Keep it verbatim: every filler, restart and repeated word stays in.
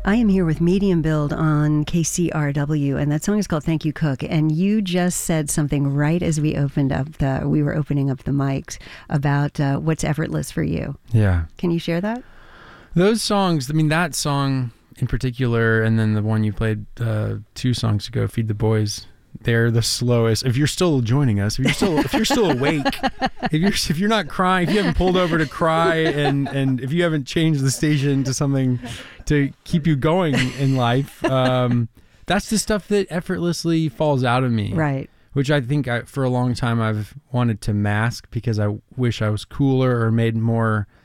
I am here with Medium Build on K C R W, and that song is called Thank You Cook. And you just said something right as we opened up the, we were opening up the mics about uh, what's effortless for you. Yeah. Can you share that? Those songs, I mean, that song in particular, and then the one you played uh, two songs ago, Feed the Boys, they're the slowest. If you're still joining us, if you're still if you're still awake, if you're if you're not crying, if you haven't pulled over to cry, and and if you haven't changed the station to something to keep you going in life, um, that's the stuff that effortlessly falls out of me. Right. Which I think I, for a long time I've wanted to mask because I wish I was cooler or made more